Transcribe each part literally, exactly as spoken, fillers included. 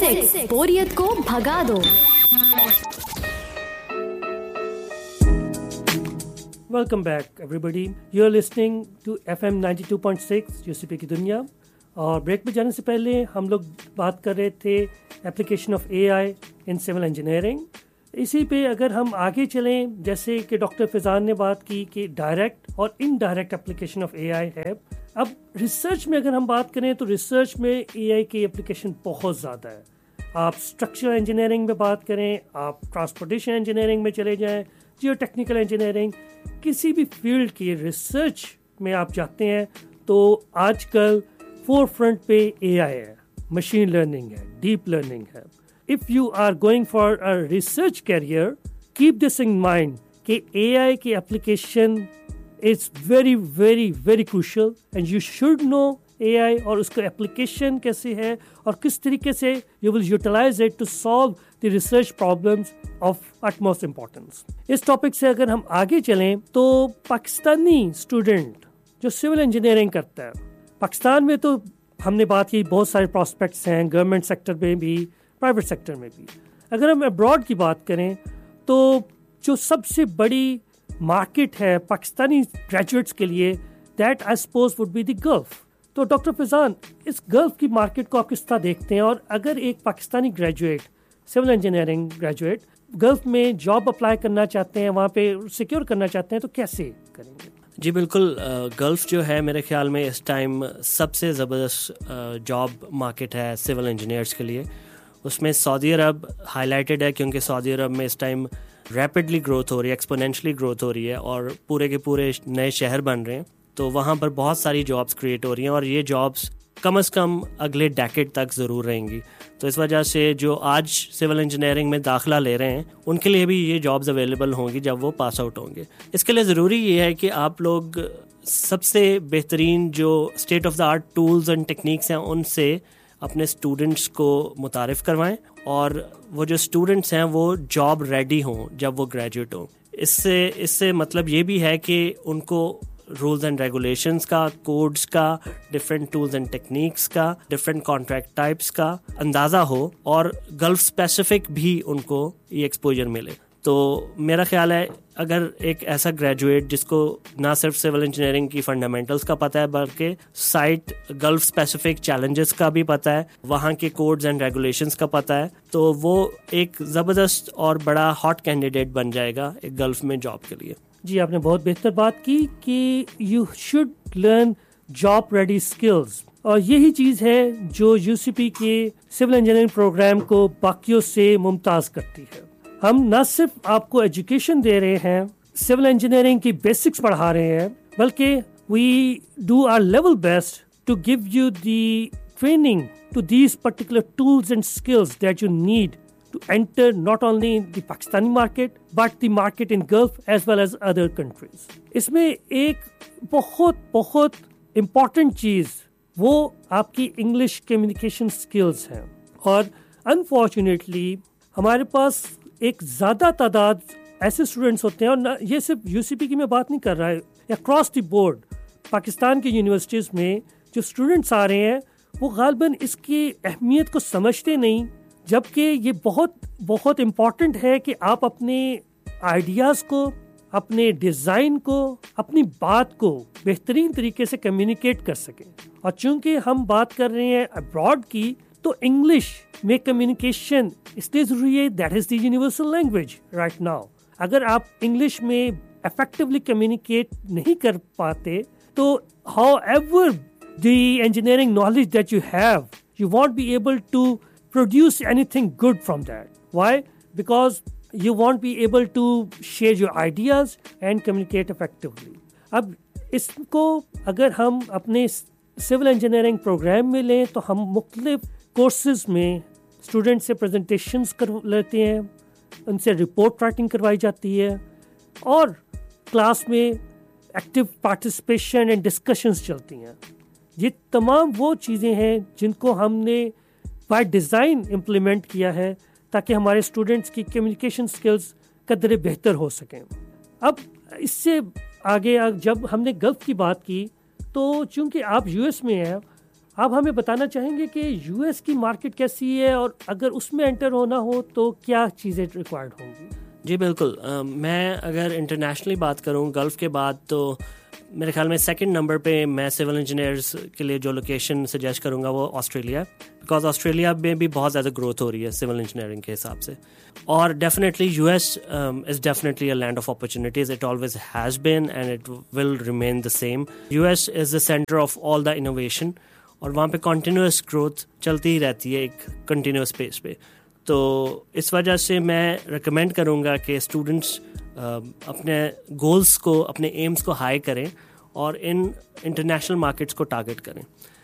Six, बोरियत को भगा दो. Welcome back everybody. You're listening to F M ninety-two point six U C P की दुनिया. और ब्रेक में जाने से पहले हम लोग बात कर रहे थे application of AI in civil engineering. इसी पे अगर हम आगे चलें, जैसे कि डॉक्टर फिजान ने बात की कि डायरेक्ट और इनडायरेक्ट एप्लीकेशन ऑफ एआई है. अब रिसर्च में अगर हम बात करें तो रिसर्च में एआई की एप्लीकेशन बहुत ज़्यादा है. आप स्ट्रक्चरल इंजीनियरिंग में बात करें, आप ट्रांसपोर्टेशन इंजीनियरिंग में चले जाएं, जियो टेक्निकल इंजीनियरिंग, किसी भी फील्ड की रिसर्च में आप जाते हैं तो आजकल फोर फ्रंट पे एआई है, मशीन लर्निंग है, डीप लर्निंग है. If you are going for a research career, keep this in mind कि एआई की application is very very very crucial and you should know AI और उसका application कैसे है और किस तरीके से you will utilize it to solve the research problems of utmost importance. इस टॉपिक से अगर हम आगे चलें तो पाकिस्तानी स्टूडेंट जो सिविल इंजीनियरिंग करता है, पाकिस्तान में तो हमने बात की बहुत सारे प्रॉस्पेक्ट्स हैं, गवर्नमेंट सेक्टर में भी, प्राइवेट सेक्टर में भी. अगर हम अब्रॉड की बात करें तो जो सबसे बड़ी मार्केट है पाकिस्तानी ग्रेजुएट्स के लिए, that I suppose would be the gulf. तो डॉक्टर फिजान, इस गल्फ की मार्केट को आप किस तरह देखते हैं, और अगर एक Pakistani graduate, civil engineering graduate gulf में जॉब अप्लाई करना चाहते हैं, वहाँ पे सिक्योर करना चाहते हैं, तो कैसे करेंगे? जी बिल्कुल, गल्फ़ जो है मेरे ख्याल में इस टाइम सबसे ज़बरदस्त जॉब मार्केट है सिविल इंजीनियर्स के लिए. उसमें सऊदी अरब हाईलाइटेड है क्योंकि सऊदी अरब में इस टाइम रैपिडली ग्रोथ हो रही है, एक्सपोनेंशली ग्रोथ हो रही है और पूरे के पूरे नए शहर बन रहे हैं. तो वहाँ पर बहुत सारी जॉब्स क्रिएट हो रही हैं और ये जॉब्स कम अज़ कम अगले डेकेड तक ज़रूर रहेंगी. तो इस वजह से जो आज सिविल इंजीनियरिंग में दाखिला ले रहे हैं उनके लिए भी ये जॉब्स अवेलेबल होंगी जब वो पास आउट होंगे. इसके लिए ज़रूरी ये है कि आप लोग सबसे बेहतरीन जो state of the art tools and techniques हैं उनसे अपने स्टूडेंट्स को मुतारिफ़ करवाएं और वो जो स्टूडेंट्स हैं वो जॉब रेडी हों जब वो ग्रेजुएट हों. इससे इससे मतलब ये भी है कि उनको रूल्स एंड रेगुलेशंस का, कोड्स का, डिफरेंट टूल्स एंड टेक्निक्स का, डिफरेंट कॉन्ट्रैक्ट टाइप्स का अंदाज़ा हो और गल्फ स्पेसिफिक भी उनको ये एक्सपोजर मिले. तो मेरा ख्याल है अगर एक ऐसा ग्रेजुएट जिसको ना सिर्फ सिविल इंजीनियरिंग की फंडामेंटल्स का पता है बल्कि साइट गल्फ स्पेसिफिक चैलेंजेस का भी पता है, वहाँ के कोड्स एंड रेगुलेशंस का पता है, तो वो एक ज़बरदस्त और बड़ा हॉट कैंडिडेट बन जाएगा एक गल्फ में जॉब के लिए. जी, आपने बहुत बेहतर बात की कि you should learn job ready skills, और यही चीज़ है जो यूसीपी के सिविल इंजीनियरिंग प्रोग्राम को बाकियों से मुमताज़ करती है. हम न सिर्फ आपको एजुकेशन दे रहे हैं, सिविल इंजीनियरिंग की बेसिक्स पढ़ा रहे हैं, बल्कि we do our level best to give you the training to these particular tools and skills that you need to enter not only the Pakistani market but the market in Gulf as well as other countries. इसमें एक बहुत बहुत important चीज़ वो आपकी English communication skills हैं, और unfortunately हमारे पास एक ज़्यादा तादाद ऐसे स्टूडेंट्स होते हैं, और ना ये सिर्फ यूसीपी की मैं बात नहीं कर रहा है, अक्रॉस द बोर्ड पाकिस्तान की यूनिवर्सिटीज़ में जो स्टूडेंट्स आ रहे हैं वो गालिबन इसकी अहमियत को समझते नहीं, जबकि ये बहुत बहुत इम्पॉर्टेंट है कि आप अपने आइडियाज़ को, अपने डिज़ाइन को, अपनी बात को बेहतरीन तरीके से कम्युनिकेट कर सकें. और चूंकि हम बात कर रहे हैं अब्रॉड की, तो इंग्लिश में कम्युनिकेशन इसलिए ज़रूरी है, that is the universal language right now. अगर आप इंग्लिश में इफेक्टिवली कम्युनिकेट नहीं कर पाते तो how ever the engineering knowledge that you have, you want be able to produce anything good from that. Why? Because you won't be able to share your ideas and communicate effectively. अब इसको अगर हम अपने civil engineering programme में लें तो हम मुख्तलिफ कोर्सेज में स्टूडेंट से प्रेजेंटेशंस कर लेते हैं, उनसे रिपोर्ट राइटिंग करवाई जाती है, और क्लास में एक्टिव पार्टिसिपेशन एंड डिस्कशंस चलती हैं. ये तमाम वो चीज़ें हैं जिनको हमने बाय डिज़ाइन इम्प्लीमेंट किया है ताकि हमारे स्टूडेंट्स की कम्युनिकेशन स्किल्स कदरे बेहतर हो सकें. अब इससे आगे जब हमने गल्फ की बात की तो चूंकि आप यूएस में हैं آپ ہمیں بتانا چاہیں گے کہ یو ایس کی مارکیٹ کیسی ہے اور اگر اس میں انٹر ہونا ہو تو کیا چیزیں ریکوائرڈ ہوں گی؟ جی بالکل. میں اگر انٹرنیشنلی بات کروں گلف کے بعد تو میرے خیال میں سیکنڈ نمبر پہ میں سول انجینئرس کے لیے جو لوکیشن سجیسٹ کروں گا وہ آسٹریلیا ہے, بیکاز آسٹریلیا میں بھی بہت زیادہ گروتھ ہو رہی ہے سول انجینئرنگ کے حساب سے. اور definitely U S is definitely a land of opportunities, it always has been and it will remain the same. U S is the centre of all the innovation اور وہاں پہ continuous growth چلتی ہی رہتی ہے ایک کنٹینیوس بیس پہ. تو اس وجہ سے میں ریکمینڈ کروں گا کہ اسٹوڈنٹس اپنے گولس کو, اپنے ایمس کو ہائی کریں اور ان انٹرنیشنل مارکیٹس کو ٹارگٹ کریں.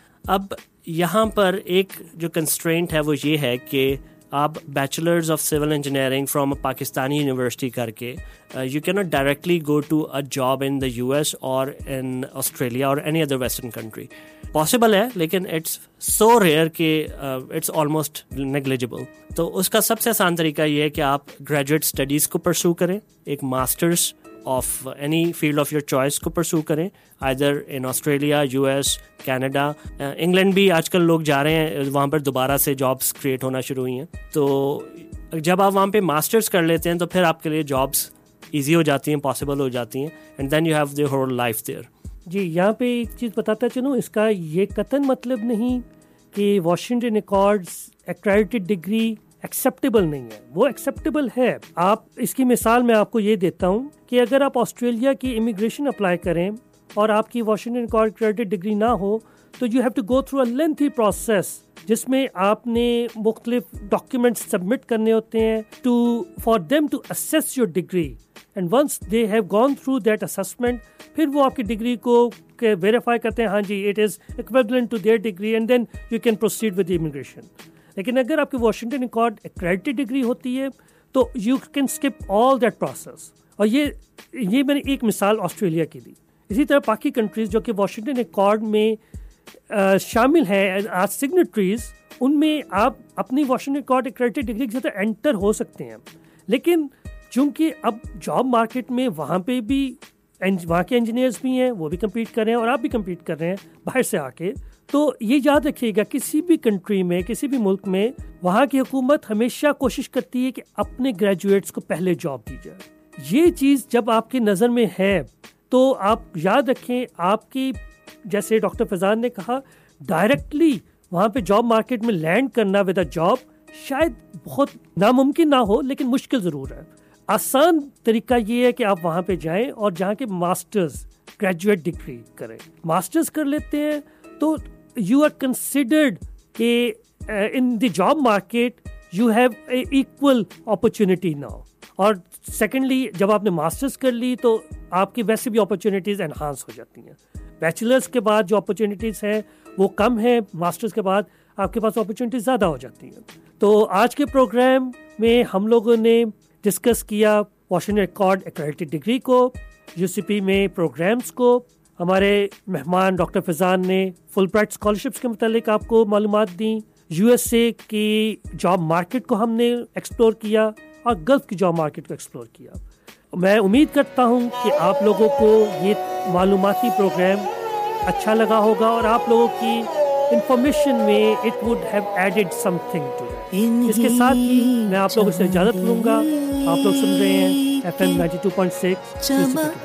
اب یہاں پر ایک جو کنسٹرینٹ ہے وہ یہ ہے کہ آپ bachelors of civil engineering from a Pakistani university کر کے یو کی not directly go to a job in the U S اور ان آسٹریلیا اور any other western country. Possible ہے لیکن اٹس سو ریئر کہ اٹس آلموسٹ نیگلیجبل. تو اس کا سب سے آسان طریقہ یہ ہے کہ آپ گریجویٹ اسٹڈیز کو پرسو کریں, ایک masters of any field of your choice کو پرسو کریں, either in Australia, U S, Canada, England بھی آج کل لوگ جا رہے ہیں, وہاں پر دوبارہ سے جابس کریٹ ہونا شروع ہوئی ہیں. تو جب آپ وہاں پہ ماسٹرس کر لیتے ہیں تو پھر آپ کے لیے جابس ایزی ہو جاتی ہیں, پاسبل ہو جاتی ہیں, and then you have the whole life their. جی یہاں پہ ایک چیز بتاتا چلوں, اس کا یہ قطعاً مطلب نہیں کہ واشنگٹن ایکارڈز ایکریڈیٹڈ ڈگری ایکسیپٹیبل نہیں ہے, وہ ایکسیپٹیبل ہے. آپ اس کی مثال میں آپ کو یہ دیتا ہوں کہ اگر آپ آسٹریلیا کی امیگریشن اپلائی کریں اور آپ کی واشنگٹن ایکارڈ ایکریڈیٹڈ ڈگری نہ ہو تو you have to go through a lengthy process جس میں آپ نے مختلف ڈاکیومنٹس سبمٹ کرنے ہوتے ہیں to for them to assess your degree, and once they have gone through that assessment پھر وہ آپ کی ڈگری کو ویریفائی کرتے ہیں, ہاں جی it is equivalent to their degree, and then you can proceed with immigration. لیکن اگر آپ کی واشنگٹن ایکارڈ ایکریڈیٹڈ ڈگری ہوتی ہے تو you can skip all that process. اور یہ یہ میں نے ایک مثال آسٹریلیا کی دی. اسی طرح باقی کنٹریز جو کہ واشنگٹن ایکارڈ میں شامل ہیں ایز سگنیٹریز, ان میں آپ اپنی واشنگٹن ایکارڈ ایکریڈیٹڈ ڈگری کے ساتھ انٹر ہو سکتے ہیں. لیکن چونکہ اب جاب مارکیٹ میں وہاں پہ بھی وہاں کے انجینئرز بھی ہیں, وہ بھی کمپیٹ کر رہے ہیں اور آپ بھی کمپیٹ کر رہے ہیں باہر سے آ کے. تو یہ یاد رکھیے گا کسی بھی کنٹری میں, کسی بھی ملک میں وہاں کی حکومت ہمیشہ کوشش کرتی ہے کہ اپنے گریجویٹس کو پہلے جاب دی جائے. یہ چیز جب آپ کی نظر میں ہے تو آپ یاد رکھیں, آپ کی جیسے ڈاکٹر فیضان نے کہا ڈائریکٹلی وہاں پہ جاب مارکیٹ میں لینڈ کرنا ود اے جاب شاید بہت ناممکن نہ ہو, لیکن مشکل ضرور ہے. آسان طریقہ یہ ہے کہ آپ وہاں پہ جائیں اور جہاں کے ماسٹرز گریجویٹ ڈگری کریں. ماسٹرز کر لیتے ہیں تو یو آر کنسیڈرڈ کہ ان the job market you have a equal opportunity now. اور سیکنڈلی جب آپ نے ماسٹرز کر لی تو آپ کی ویسے بھی اپرچونیٹیز انہانس ہو جاتی ہیں. بیچلرز کے بعد جو اپرچونیٹیز ہیں وہ کم ہیں, ماسٹرز کے بعد آپ کے پاس اپرچونیٹیز زیادہ ہو جاتی ہیں. تو آج کے پروگرام میں ہم لوگوں نے ڈسکس کیا واشنگٹن ایکارڈ ایکریڈیٹڈ ڈگری کو, یو سی پی میں پروگرامز کو. ہمارے مہمان ڈاکٹر فیضان نے فل برائٹ اسکالرشپس کے متعلق آپ کو معلومات دیں, یو ایس اے کی جاب مارکیٹ کو ہم نے ایکسپلور کیا اور گلف کی جاب مارکیٹ کو ایکسپلور کیا. میں امید کرتا ہوں کہ آپ لوگوں کو یہ معلوماتی پروگرام اچھا لگا ہوگا اور آپ لوگوں کی انفارمیشن میں it would have added some thing to. اس کے ساتھ ہی میں آپ لوگوں سے اجازت لوں گا. آپ لوگ سن رہے ہیں F M ninety two point six.